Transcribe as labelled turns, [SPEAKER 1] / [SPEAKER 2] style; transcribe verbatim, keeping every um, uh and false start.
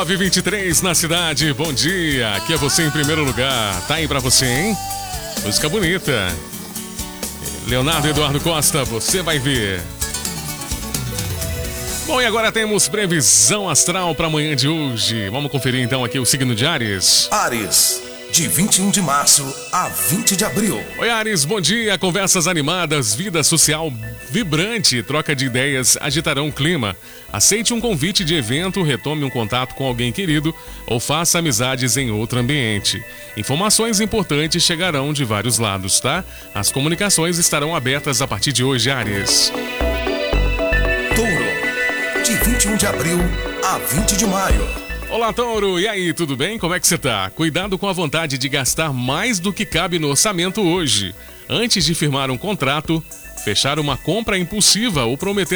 [SPEAKER 1] nove e vinte e três na cidade. Bom dia. Aqui é você em primeiro lugar. Tá aí pra você, hein? Música bonita. Leonardo Eduardo Costa, você vai ver. Bom, e agora temos previsão astral para amanhã de hoje. Vamos conferir então aqui o signo de Áries.
[SPEAKER 2] Áries, de vinte e um de março a vinte de abril.
[SPEAKER 1] Oi, Áries, bom dia. Conversas animadas, vida social vibrante, troca de ideias agitarão o clima. Aceite um convite de evento, retome um contato com alguém querido ou faça amizades em outro ambiente. Informações importantes chegarão de vários lados, tá? As comunicações estarão abertas a partir de hoje, Áries.
[SPEAKER 2] Touro, de vinte e um de abril a vinte de maio.
[SPEAKER 1] Olá, Touro, e aí, tudo bem? Como é que você tá? Cuidado com a vontade de gastar mais do que cabe no orçamento hoje. Antes de firmar um contrato, fechar uma compra impulsiva ou prometer